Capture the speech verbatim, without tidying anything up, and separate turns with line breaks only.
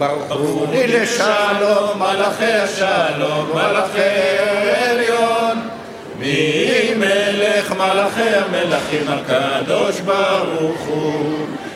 ברכוני לשלום, מלאכי השלום, מלאכי עליון, מי מלך מלאכי המלכים הקדוש ברוך הוא.